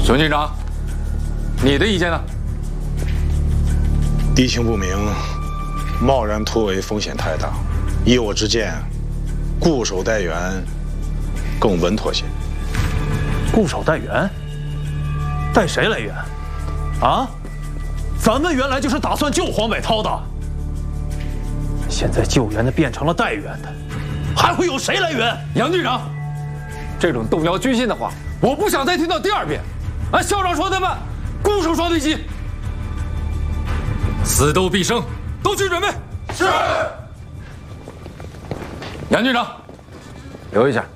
熊军长，你的意见呢？ 敌情不明，贸然突围风险太大。依我之见，固守待援更稳妥些。 固守待援？待谁来援？啊？咱们原来就是打算救黄百韬的，现在救援的变成了待援的，还会有谁来援？ 杨军长，这种动摇军心的话，我不想再听到第二遍。按校长说的办，固守双队旗，死斗必胜，都去准备。是。杨军长，留一下。